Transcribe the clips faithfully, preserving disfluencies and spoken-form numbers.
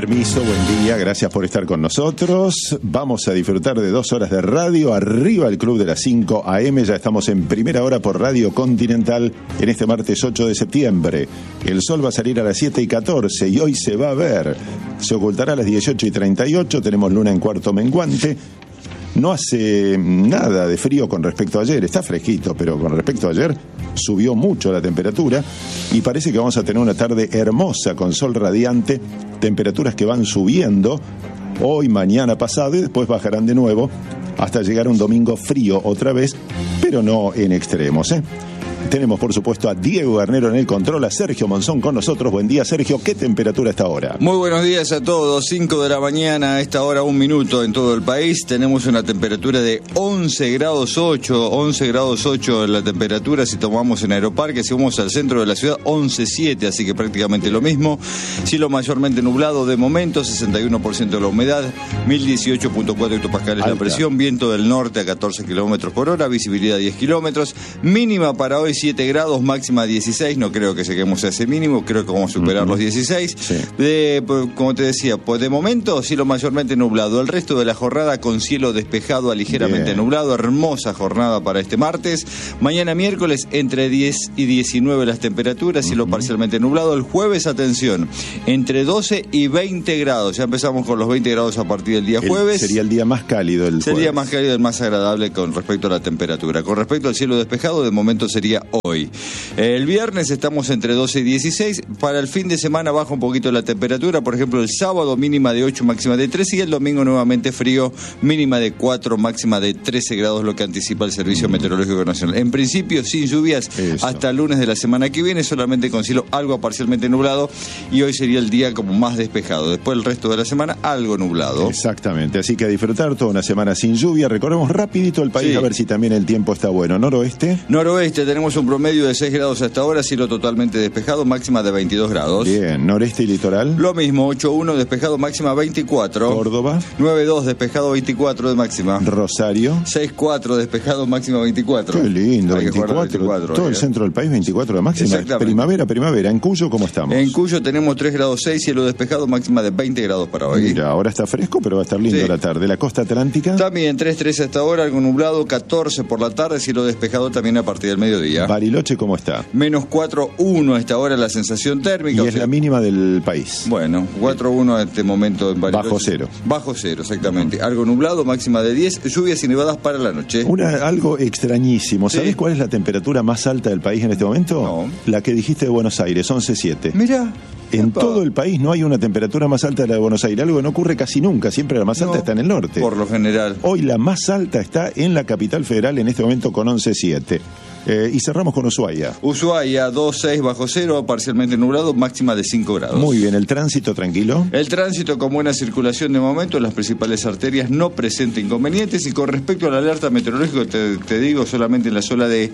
Permiso, buen día, gracias por estar con nosotros. Vamos a disfrutar de dos horas de radio. Arriba el Club de las cinco a eme, ya estamos en primera hora por Radio Continental en este martes ocho de septiembre. El sol va a salir a las siete y catorce y hoy se va a ver. Se ocultará a las dieciocho y treinta y ocho, tenemos luna en cuarto menguante. No hace nada de frío con respecto a ayer, está fresquito, pero con respecto a ayer subió mucho la temperatura y parece que vamos a tener una tarde hermosa con sol radiante, temperaturas que van subiendo hoy, mañana, pasado y después bajarán de nuevo hasta llegar a un domingo frío otra vez, pero no en extremos, ¿eh? Tenemos, por supuesto, a Diego Garnero en el control, a Sergio Monzón con nosotros. Buen día, Sergio. ¿Qué temperatura está ahora? Muy buenos días a todos. cinco de la mañana, a esta hora un minuto en todo el país. Tenemos una temperatura de once grados ocho. once grados ocho la temperatura si tomamos en Aeroparque. Si vamos al centro de la ciudad, once siete, así que prácticamente lo mismo. Cielo mayormente nublado de momento, sesenta y uno por ciento de la humedad, mil dieciocho punto cuatro hectopascales Alta. La presión, viento del norte a catorce kilómetros por hora, visibilidad diez kilómetros. Mínima para hoy siete grados, máxima dieciséis, no creo que lleguemos a ese mínimo, creo que vamos a superar uh-huh. los dieciséis. Sí. De, como te decía, pues de momento cielo mayormente nublado, el resto de la jornada con cielo despejado a ligeramente Bien. nublado, hermosa jornada para este martes. Mañana miércoles entre diez y diecinueve las temperaturas, cielo uh-huh. parcialmente nublado. El jueves, atención, entre doce y veinte grados, ya empezamos con los veinte grados a partir del día jueves. El, sería el día más cálido el Sería jueves. más cálido, el más agradable con respecto a la temperatura. Con respecto al cielo despejado, de momento sería hoy. El viernes estamos entre doce y dieciséis. Para el fin de semana baja un poquito la temperatura. Por ejemplo, el sábado mínima de ocho, máxima de trece. Y el domingo nuevamente frío, mínima de cuatro, máxima de trece grados, lo que anticipa el Servicio Meteorológico Nacional. En principio, sin lluvias Eso. hasta el lunes de la semana que viene, solamente con cielo algo parcialmente nublado. Y hoy sería el día como más despejado. Después el resto de la semana, algo nublado. Exactamente. Así que a disfrutar toda una semana sin lluvia. Recorremos rapidito el país sí. a ver si también el tiempo está bueno. ¿Noroeste? Noroeste, tenemos un promedio de seis grados hasta ahora, cielo totalmente despejado, máxima de veintidós grados. Bien, noreste y litoral. Lo mismo, ocho uno despejado, máxima veinticuatro. Córdoba. nueve dos despejado, veinticuatro de máxima. Rosario. seis cuatro despejado, máxima veinticuatro. Qué lindo, veinticuatro. veinticuatro Todo eh. el centro del país, veinticuatro de máxima. Primavera, primavera. ¿En Cuyo cómo estamos? En Cuyo tenemos tres grados seis, cielo despejado, máxima de veinte grados para hoy. Mira, ahora está fresco, pero va a estar lindo sí. la tarde. ¿La costa atlántica? También tres tres hasta ahora, algo nublado, catorce por la tarde, cielo despejado también a partir del mediodía. Bariloche, ¿cómo está? Menos cuatro uno a esta hora la sensación térmica. Y es sea, la mínima del país. Bueno, cuatro uno en este momento en Bariloche. Bajo cero. Bajo cero, exactamente. Algo nublado, máxima de diez, lluvias y nevadas para la noche. Una, algo extrañísimo. ¿Sabés sí. cuál es la temperatura más alta del país en este momento? No. La que dijiste de Buenos Aires, once siete. Mirá. En Epa. todo el país no hay una temperatura más alta de la de Buenos Aires, algo que no ocurre casi nunca, siempre la más alta no, está en el norte. Por lo general. Hoy la más alta está en la capital federal en este momento con once siete. Eh, y cerramos con Ushuaia. Ushuaia, dos seis bajo cero, parcialmente nublado, máxima de cinco grados. Muy bien, ¿el tránsito tranquilo? El tránsito con buena circulación de momento, las principales arterias no presenta inconvenientes. Y con respecto a la alerta meteorológica, te, te digo, solamente en la zona de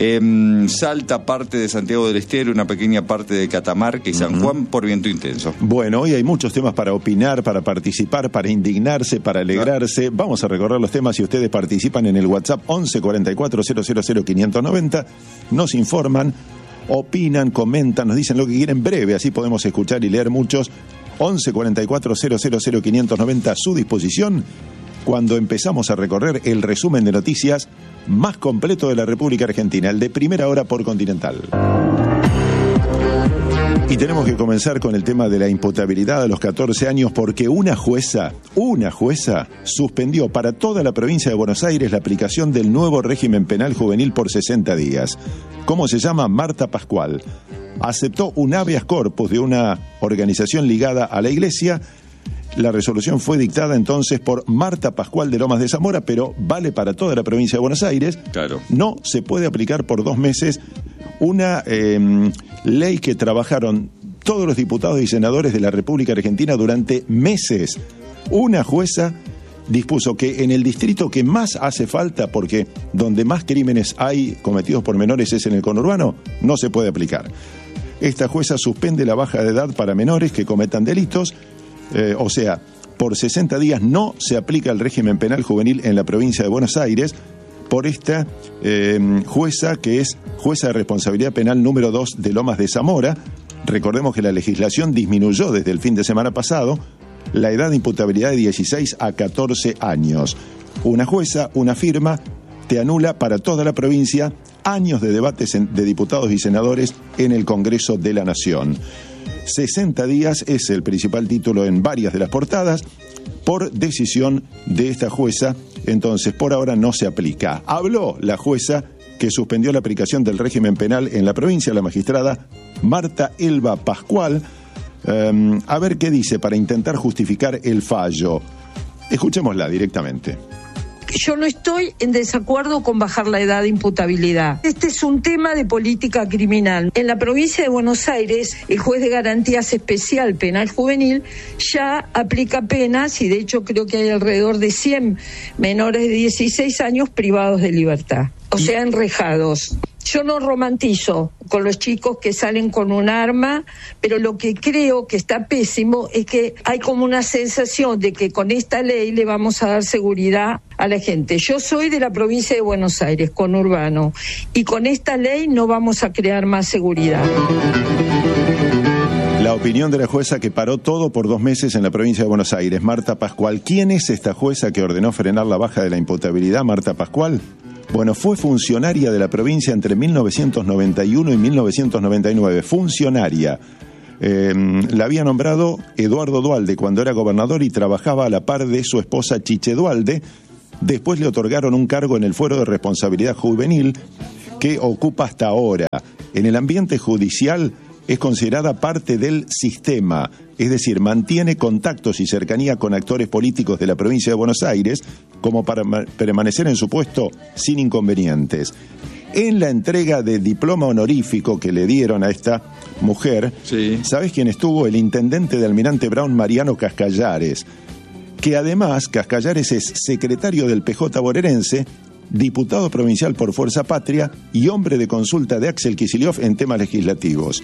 eh, Salta, parte de Santiago del Estero, una pequeña parte de Catamarca y San uh-huh. Juan por viento intenso. Bueno, hoy hay muchos temas para opinar, para participar, para indignarse, para alegrarse. Vamos a recorrer los temas y ustedes participan en el WhatsApp once cuarenta y cuatro cero cero cero quinientos noventa. Nos informan, opinan, comentan, nos dicen lo que quieren breve, así podemos escuchar y leer muchos. once cuarenta y cuatro cero cero cero quinientos noventa a su disposición cuando empezamos a recorrer el resumen de noticias más completo de la República Argentina, el de primera hora por Continental. Y tenemos que comenzar con el tema de la imputabilidad a los catorce años porque una jueza, una jueza suspendió para toda la provincia de Buenos Aires la aplicación del nuevo régimen penal juvenil por sesenta días. ¿Cómo se llama? Marta Pascual. Aceptó un habeas corpus de una organización ligada a la Iglesia. La resolución fue dictada entonces por Marta Pascual de Lomas de Zamora, pero vale para toda la provincia de Buenos Aires. Claro. No se puede aplicar por dos meses una eh, ley que trabajaron todos los diputados y senadores de la República Argentina durante meses. Una jueza dispuso que en el distrito que más hace falta, porque donde más crímenes hay cometidos por menores es en el conurbano, no se puede aplicar. Esta jueza suspende la baja de edad para menores que cometan delitos, eh, o sea, por sesenta días no se aplica el régimen penal juvenil en la provincia de Buenos Aires, por esta eh, jueza que es jueza de responsabilidad penal número dos de Lomas de Zamora. Recordemos que la legislación disminuyó desde el fin de semana pasado la edad de imputabilidad de dieciséis a catorce años. Una jueza, una firma, te anula para toda la provincia años de debates de diputados y senadores en el Congreso de la Nación. sesenta días es el principal título en varias de las portadas, por decisión de esta jueza, entonces por ahora no se aplica. Habló la jueza que suspendió la aplicación del régimen penal en la provincia, la magistrada Marta Elba Pascual. Um, a ver qué dice para intentar justificar el fallo. Escuchémosla directamente. Yo no estoy en desacuerdo con bajar la edad de imputabilidad. Este es un tema de política criminal. En la provincia de Buenos Aires, el juez de garantías especial penal juvenil ya aplica penas y de hecho creo que hay alrededor de cien menores de dieciséis años privados de libertad, o sea, enrejados. Yo no romantizo con los chicos que salen con un arma, pero lo que creo que está pésimo es que hay como una sensación de que con esta ley le vamos a dar seguridad a la gente. Yo soy de la provincia de Buenos Aires, conurbano, y con esta ley no vamos a crear más seguridad. La opinión de la jueza que paró todo por dos meses en la provincia de Buenos Aires, Marta Pascual. ¿Quién es esta jueza que ordenó frenar la baja de la imputabilidad, Marta Pascual? Bueno, fue funcionaria de la provincia entre mil novecientos noventa y uno y mil novecientos noventa y nueve, funcionaria. Eh, la había nombrado Eduardo Duhalde cuando era gobernador y trabajaba a la par de su esposa Chiche Duhalde. Después le otorgaron un cargo en el Fuero de Responsabilidad Juvenil que ocupa hasta ahora. En el ambiente judicial es considerada parte del sistema, es decir, mantiene contactos y cercanía con actores políticos de la provincia de Buenos Aires como para permanecer en su puesto sin inconvenientes. En la entrega de diploma honorífico que le dieron a esta mujer, sí. ¿Sabes quién estuvo? El intendente de Almirante Brown, Mariano Cascallares, que además Cascallares es secretario del P J bonaerense, diputado provincial por Fuerza Patria y hombre de consulta de Axel Kicillof en temas legislativos.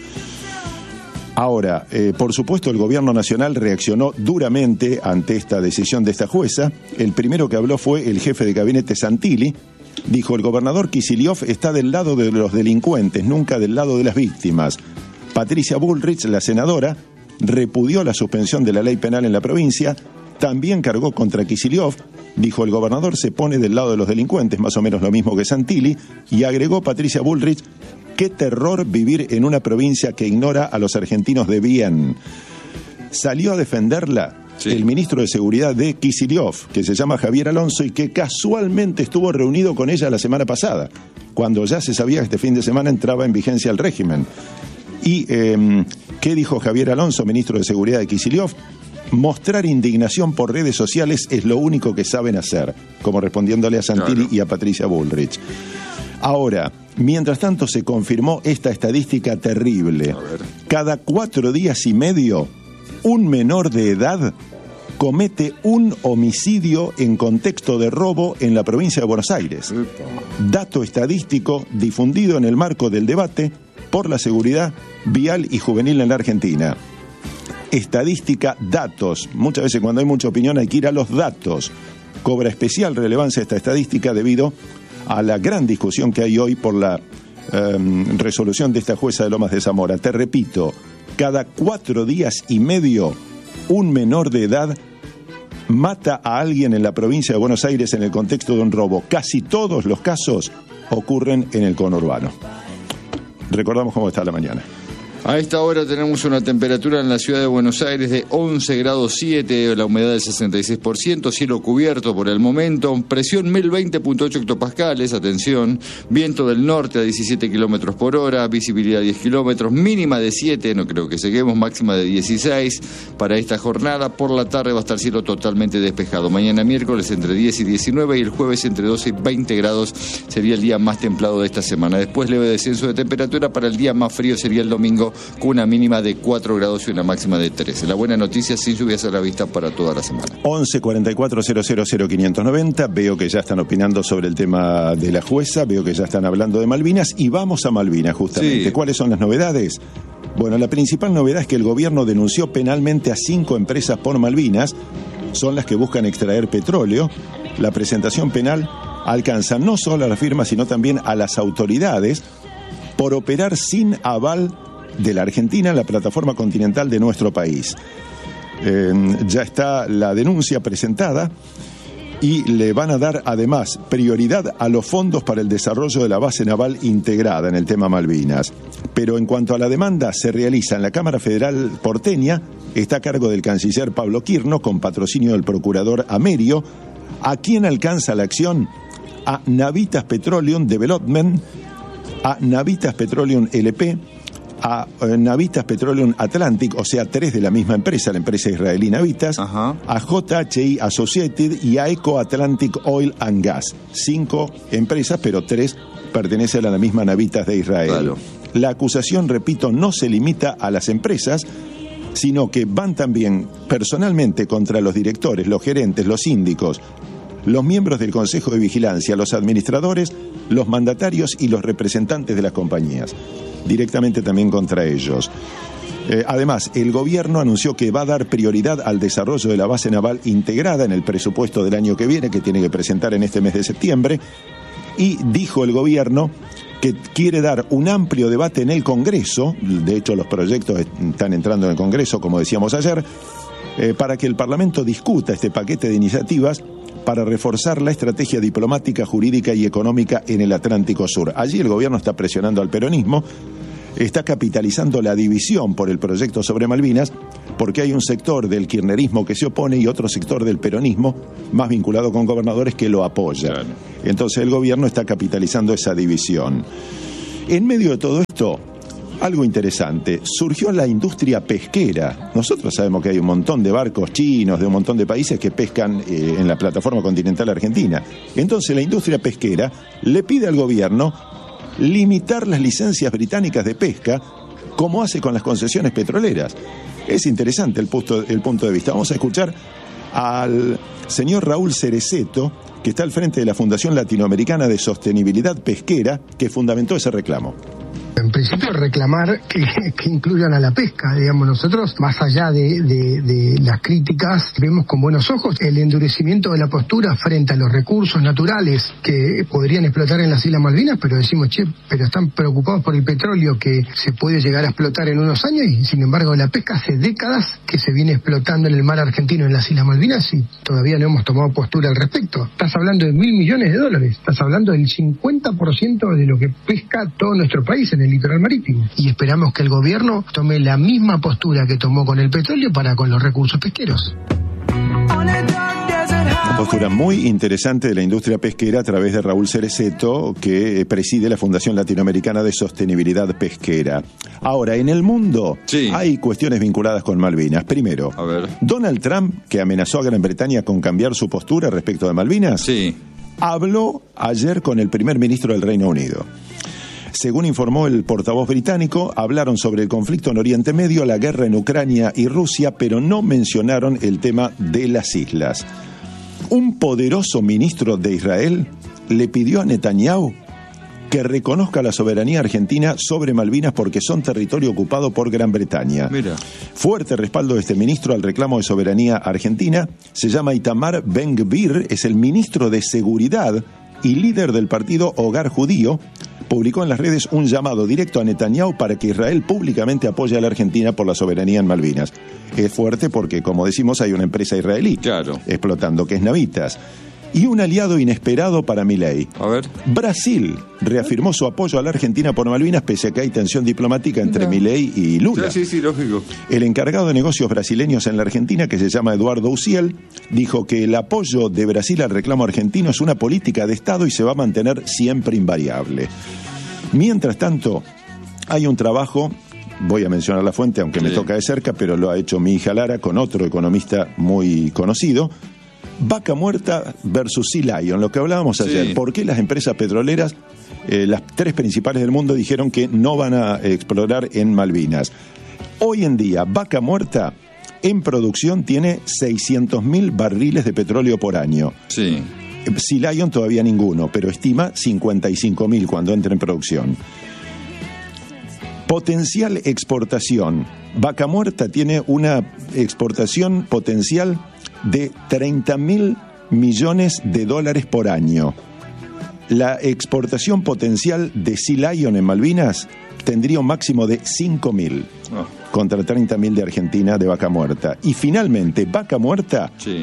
Ahora, eh, por supuesto, el gobierno nacional reaccionó duramente ante esta decisión de esta jueza. El primero que habló fue el jefe de gabinete Santilli. Dijo, el gobernador Kicillof está del lado de los delincuentes, nunca del lado de las víctimas. Patricia Bullrich, la senadora, repudió la suspensión de la ley penal en la provincia. También cargó contra Kicillof. Dijo, el gobernador se pone del lado de los delincuentes, más o menos lo mismo que Santilli. Y agregó Patricia Bullrich, qué terror vivir en una provincia que ignora a los argentinos de bien. Salió a defenderla sí. el ministro de Seguridad de Kicillof, que se llama Javier Alonso y que casualmente estuvo reunido con ella la semana pasada, cuando ya se sabía que este fin de semana entraba en vigencia el régimen. ¿Y eh, qué dijo Javier Alonso, ministro de Seguridad de Kicillof? Mostrar indignación por redes sociales es lo único que saben hacer, como respondiéndole a Santilli claro. y a Patricia Bullrich. Ahora, mientras tanto se confirmó esta estadística terrible. Cada cuatro días y medio, un menor de edad comete un homicidio en contexto de robo en la provincia de Buenos Aires. Dato estadístico difundido en el marco del debate por la seguridad vial y juvenil en la Argentina. Estadística, datos. Muchas veces cuando hay mucha opinión hay que ir a los datos. Cobra especial relevancia esta estadística debido a la gran discusión que hay hoy por la um, resolución de esta jueza de Lomas de Zamora. Te repito, cada cuatro días y medio un menor de edad mata a alguien en la provincia de Buenos Aires en el contexto de un robo. Casi todos los casos ocurren en el conurbano. Recordamos cómo está la mañana. A esta hora tenemos una temperatura en la ciudad de Buenos Aires de once grados siete, la humedad del sesenta y seis por ciento, cielo cubierto por el momento, presión mil veinte punto ocho hectopascales, atención, viento del norte a diecisiete kilómetros por hora, visibilidad diez kilómetros, mínima de siete, no creo que seguimos, máxima de dieciséis para esta jornada. Por la tarde va a estar cielo totalmente despejado. Mañana miércoles entre diez y diecinueve y el jueves entre doce y veinte grados sería el día más templado de esta semana. Después leve descenso de temperatura, para el día más frío sería el domingo con una mínima de cuatro grados y una máxima de trece. La buena noticia, sin lluvias a la vista para toda la semana. once cuarenta y cuatro cero cero cero quinientos noventa. Veo que ya están opinando sobre el tema de la jueza, veo que ya están hablando de Malvinas y vamos a Malvinas justamente. Sí. ¿Cuáles son las novedades? Bueno, la principal novedad es que el gobierno denunció penalmente a cinco empresas por Malvinas. Son las que buscan extraer petróleo. La presentación penal alcanza no solo a la firma, sino también a las autoridades por operar sin aval de la Argentina en la plataforma continental de nuestro país. Eh, ya está la denuncia presentada y le van a dar además prioridad a los fondos para el desarrollo de la base naval integrada en el tema Malvinas. Pero en cuanto a la demanda, se realiza en la Cámara Federal porteña, está a cargo del canciller Pablo Quirno, con patrocinio del procurador Amerio. ¿A quién alcanza la acción? A Navitas Petroleum Development, a Navitas Petroleum L P, a eh, Navitas Petroleum Atlantic, o sea, tres de la misma empresa, la empresa israelí Navitas, Ajá. a J H I Associated y a Eco Atlantic Oil and Gas. Cinco empresas, pero tres pertenecen a la misma Navitas de Israel. Claro. La acusación, repito, no se limita a las empresas, sino que van también personalmente contra los directores, los gerentes, los síndicos, los miembros del Consejo de Vigilancia, los administradores, los mandatarios y los representantes de las compañías. Directamente también contra ellos. Eh, además, el gobierno anunció que va a dar prioridad al desarrollo de la base naval integrada en el presupuesto del año que viene, que tiene que presentar en este mes de septiembre, y dijo el gobierno que quiere dar un amplio debate en el Congreso. De hecho, los proyectos están entrando en el Congreso, como decíamos ayer, eh, para que el Parlamento discuta este paquete de iniciativas para reforzar la estrategia diplomática, jurídica y económica en el Atlántico Sur. Allí el gobierno está presionando al peronismo, está capitalizando la división por el proyecto sobre Malvinas, porque hay un sector del kirchnerismo que se opone y otro sector del peronismo, más vinculado con gobernadores, que lo apoya. Claro. Entonces el gobierno está capitalizando esa división. En medio de todo esto, algo interesante, surgió la industria pesquera. Nosotros sabemos que hay un montón de barcos chinos de un montón de países que pescan eh, en la plataforma continental argentina. Entonces la industria pesquera le pide al gobierno limitar las licencias británicas de pesca, como hace con las concesiones petroleras. Es interesante el punto, el punto de vista. Vamos a escuchar al señor Raúl Cereceto, que está al frente de la Fundación Latinoamericana de Sostenibilidad Pesquera, que fundamentó ese reclamo. En principio reclamar que, que incluyan a la pesca, digamos, nosotros más allá de, de, de las críticas vemos con buenos ojos el endurecimiento de la postura frente a los recursos naturales que podrían explotar en las Islas Malvinas, pero decimos, che, pero están preocupados por el petróleo que se puede llegar a explotar en unos años y sin embargo la pesca hace décadas que se viene explotando en el mar argentino, en las Islas Malvinas, y todavía no hemos tomado postura al respecto. Estás hablando de mil millones de dólares, estás hablando del cincuenta por ciento de lo que pesca todo nuestro país en el litoral marítimo, y esperamos que el gobierno tome la misma postura que tomó con el petróleo para con los recursos pesqueros. Una postura muy interesante de la industria pesquera a través de Raúl Cereceto, que preside la Fundación Latinoamericana de Sostenibilidad Pesquera. Ahora, en el mundo sí. hay cuestiones vinculadas con Malvinas. Primero, a ver. Donald Trump, que amenazó a Gran Bretaña con cambiar su postura respecto de Malvinas, sí. habló ayer con el primer ministro del Reino Unido. Según informó el portavoz británico, hablaron sobre el conflicto en Oriente Medio, la guerra en Ucrania y Rusia, pero no mencionaron el tema de las islas. Un poderoso ministro de Israel le pidió a Netanyahu que reconozca la soberanía argentina sobre Malvinas porque son territorio ocupado por Gran Bretaña. Mira. Fuerte respaldo de este ministro al reclamo de soberanía argentina. Se llama Itamar Ben-Gvir, es el ministro de Seguridad y líder del partido Hogar Judío. Publicó en las redes un llamado directo a Netanyahu para que Israel públicamente apoye a la Argentina por la soberanía en Malvinas. Es fuerte porque, como decimos, hay una empresa israelí claro. explotando, que es Navitas. Y un aliado inesperado para Milei. A ver. Brasil reafirmó su apoyo a la Argentina por Malvinas, pese a que hay tensión diplomática entre no. Milei y Lula. Sí, sí, sí, lógico. El encargado de negocios brasileños en la Argentina, que se llama Eduardo Uciel, dijo que el apoyo de Brasil al reclamo argentino es una política de Estado y se va a mantener siempre invariable. Mientras tanto, hay un trabajo, voy a mencionar la fuente, aunque sí. me toca de cerca, pero lo ha hecho mi hija Lara con otro economista muy conocido. Vaca muerta versus Sea Lion, lo que hablábamos ayer. Sí. ¿Por qué las empresas petroleras, eh, las tres principales del mundo, dijeron que no van a explorar en Malvinas? Hoy en día, Vaca Muerta en producción tiene seiscientos mil barriles de petróleo por año. Sí. Sea Lion todavía ninguno, pero estima cincuenta y cinco mil cuando entre en producción. Potencial exportación. Vaca Muerta tiene una exportación potencial de treinta mil millones de dólares por año. La exportación potencial de Sea Lion en Malvinas tendría un máximo de cinco mil. Oh. contra treinta mil de Argentina de Vaca Muerta. Y finalmente, Vaca Muerta sí.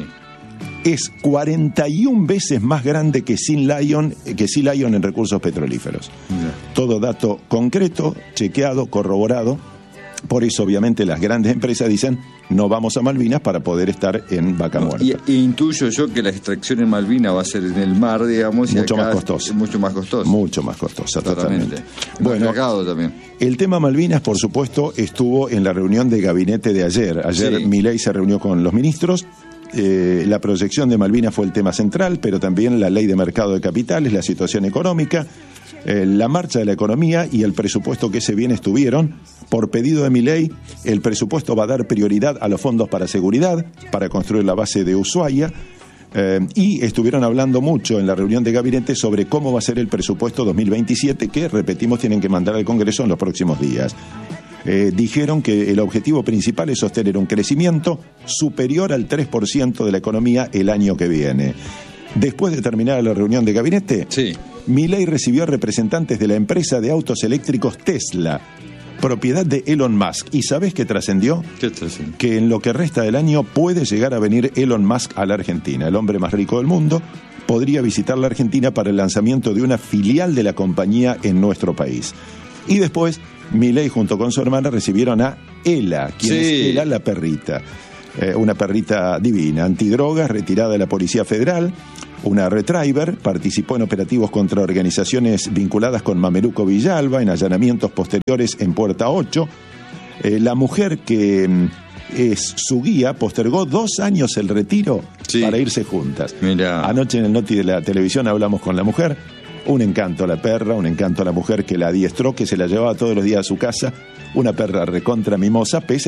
es cuarenta y una veces más grande que Sea Lion, que Sea Lion en recursos petrolíferos. Mira. Todo dato concreto, chequeado, corroborado. Por eso, obviamente, las grandes empresas dicen, no vamos a Malvinas para poder estar en Vaca Muerta. Y, y intuyo yo que la extracción en Malvinas va a ser en el mar, digamos, mucho y acá más costoso. Es mucho más costoso. Mucho más costosa, totalmente. Bueno, mercado también. El tema Malvinas, por supuesto, estuvo en la reunión de gabinete de ayer. Ayer sí. Milei se reunió con los ministros. Eh, la proyección de Malvinas fue el tema central, pero también la ley de mercado de capitales, la situación económica, eh, la marcha de la economía y el presupuesto que se viene estuvieron. Por pedido de Milei, el presupuesto va a dar prioridad a los fondos para seguridad, para construir la base de Ushuaia, eh, y estuvieron hablando mucho en la reunión de gabinete sobre cómo va a ser el presupuesto dos mil veintisiete, que, repetimos, tienen que mandar al Congreso en los próximos días. Eh, dijeron que el objetivo principal es sostener un crecimiento superior al tres por ciento de la economía el año que viene. Después de terminar la reunión de gabinete, sí. Milei recibió representantes de la empresa de autos eléctricos Tesla, propiedad de Elon Musk. ¿Y sabés qué trascendió? ¿Qué trascendió? Que en lo que resta del año puede llegar a venir Elon Musk a la Argentina. El hombre más rico del mundo podría visitar la Argentina para el lanzamiento de una filial de la compañía en nuestro país. Y después, Milei junto con su hermana recibieron a Ela, quien sí. es Ela la perrita. Eh, una perrita divina, antidrogas, retirada de la Policía Federal, una retriever, participó en operativos contra organizaciones vinculadas con Mameluco Villalba, en allanamientos posteriores en Puerta ocho. Eh, la mujer que mm, es su guía postergó dos años el retiro sí. para irse juntas. Mirá. Anoche en el Noti de la televisión hablamos con la mujer. Un encanto a la perra, un encanto a la mujer que la adiestró, que se la llevaba todos los días a su casa. Una perra recontra mimosa, pese